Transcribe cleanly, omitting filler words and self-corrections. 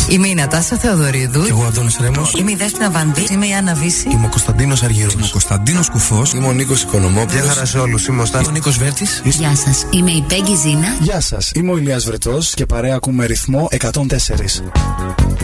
Είμαι η Νατάσα Θεοδωρίδου. Και εγώ Αντώνης Ρέμος. Είμαι η Δέσποινα Βανδύ. Είμαι η Άννα Βύση. Είμαι ο Κωνσταντίνος Αργύρος. Είμαι ο Κωνσταντίνος Κουφός. Είμαι ο Νίκος Οικονομόπουλος. Γεια χαρά σε όλους. Είμαι ο Στάθης. Είμαι ο Νίκος Βέρτης. Γεια σας. Είμαι η Πέγγι Ζήνα. Γεια σας. Είμαι ο Ηλίας Βρετός και παρέα ακούμε Ρυθμό 104.